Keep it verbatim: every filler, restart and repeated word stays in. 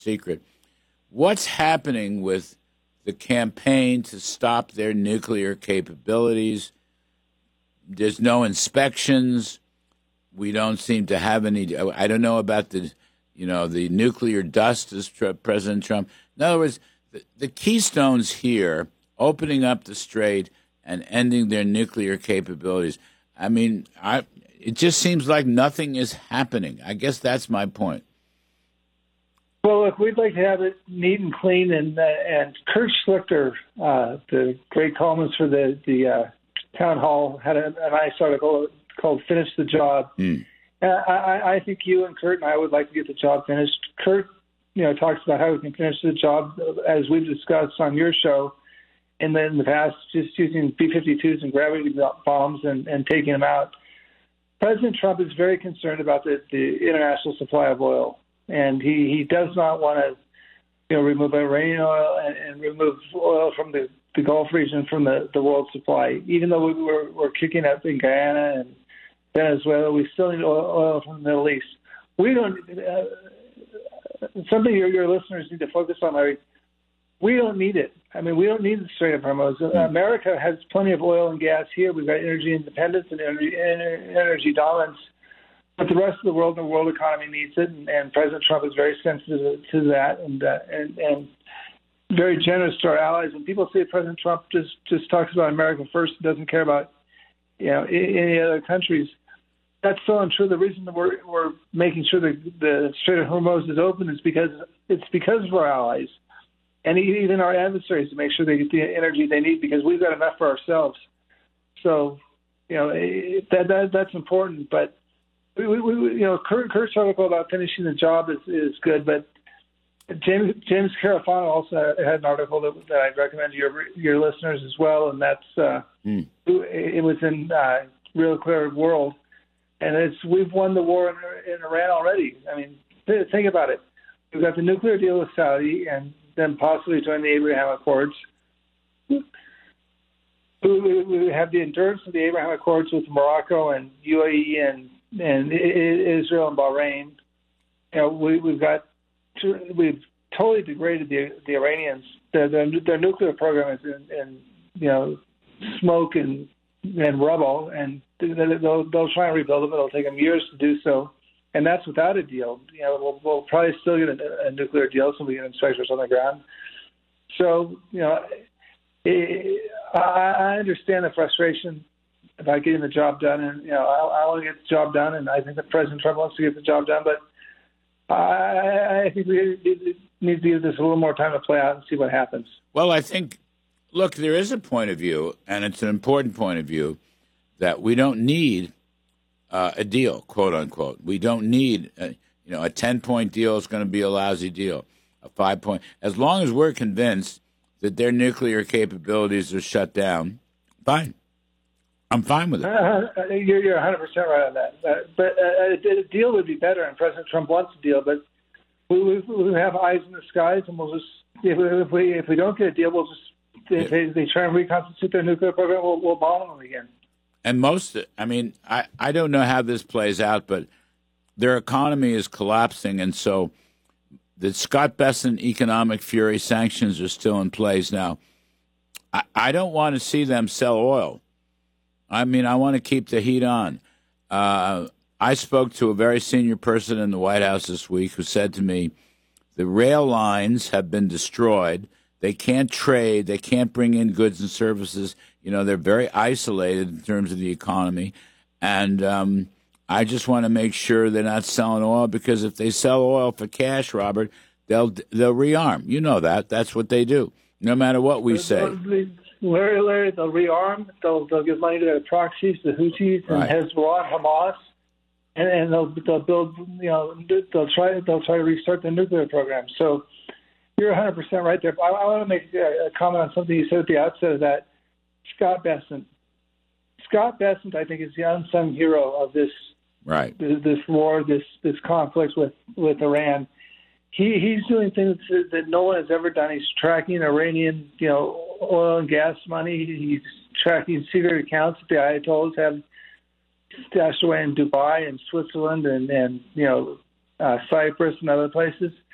secret. What's happening with the campaign to stop their nuclear capabilities? There's no inspections. We don't seem to have any. I don't know about the, you know, the nuclear dust, as President Trump. In other words, the, the keystones here, opening up the strait and ending their nuclear capabilities. I mean, I, it just seems like nothing is happening. I guess that's my point. Well, look, we'd like to have it neat and clean, and uh, and Kurt Schlichter, uh, the great columnist for the the uh, town hall, had a, a nice article called "Finish the Job." Mm. Uh, I, I think you and Kurt and I would like to get the job finished. Kurt, you know, talks about how we can finish the job, as we've discussed on your show, and then in the past, just using B fifty-twos and gravity bombs and, and taking them out. President Trump is very concerned about the, the international supply of oil. And he, he does not want to, you know, remove Iranian oil and, and remove oil from the, the Gulf region from the, the world supply. Even though we were, we're kicking up in Guyana and Venezuela, we still need oil, oil from the Middle East. We don't. Uh, something your, your listeners need to focus on, Larry. We don't need it. I mean, we don't need the Strait of Hormuz. Mm. America has plenty of oil and gas here. We've got energy independence and energy, energy dominance. But the rest of the world and the world economy needs it, and, and President Trump is very sensitive to that and, uh, and and very generous to our allies. And people say President Trump just, just talks about America first and doesn't care about, you know, any other countries. That's so untrue. The reason that we're, we're making sure that the Strait of Hormuz is open is because it's because of our allies and even our adversaries to make sure they get the energy they need, because we've got enough for ourselves. So, you know, that, that that's important, but We, we, you know, Kurt, Kurt's article about finishing the job is, is good, but James James Carafano also had an article that, that I'd recommend to your your listeners as well, and that's uh, mm. it was in uh, Real Clear World, and it's we've won the war in, in Iran already. I mean, th- think about it. We've got the nuclear deal with Saudi, and then possibly join the Abraham Accords. We, we have the endurance of the Abraham Accords with Morocco and U A E and and Israel and Bahrain. You know, we, we've got we've totally degraded the the Iranians. Their, their, their nuclear program is in, in you know smoke and and rubble, and they'll they'll try and rebuild them. It'll take them years to do so, and that's without a deal. You know, we'll, we'll probably still get a, a nuclear deal, so we get inspectors on the ground. So you know, it, I, I understand the frustration about getting the job done, and you know, I, I want to get the job done, and I think that President Trump wants to get the job done, but I, I think we need to give this a little more time to play out and see what happens. Well, I think, look, there is a point of view, and it's an important point of view, that we don't need uh, a deal, quote unquote. We don't need, a, you know, a ten-point deal is going to be a lousy deal, a five-point. As long as we're convinced that their nuclear capabilities are shut down, fine. I'm fine with it. Uh, you're, you're one hundred percent right on that. Uh, but uh, a, a deal would be better, and President Trump wants a deal. But we, we, we have eyes in the skies, and we'll just if, if we if we don't get a deal, we'll just if they, they try and reconstitute their nuclear program, we'll, we'll bomb them again. And most, I mean, I, I don't know how this plays out, but their economy is collapsing, and so the Scott Bessent economic fury sanctions are still in place now. I, I don't want to see them sell oil. I mean, I want to keep the heat on. Uh, I spoke to a very senior person in the White House this week who said to me, the rail lines have been destroyed. They can't trade. They can't bring in goods and services. You know, they're very isolated in terms of the economy. And um, I just want to make sure they're not selling oil, because if they sell oil for cash, Robert, they'll they'll rearm. You know that. That's what they do, no matter what we say. Larry, Larry, they'll rearm. They'll they'll give money to their proxies, the Houthis and right. Hezbollah, and Hamas, and, and they'll they'll build. You know, they'll try they'll try to restart the nuclear program. So you're one hundred percent right there. I, I want to make a comment on something you said at the outset of that. Scott Bessent. Scott Bessent, I think, is the unsung hero of this right this, this war, this this conflict with, with Iran. He he's doing things that no one has ever done. He's tracking Iranian, you know, oil and gas money. He's tracking secret accounts that the Ayatollahs have stashed away in Dubai and Switzerland and, and you know, uh, Cyprus and other places.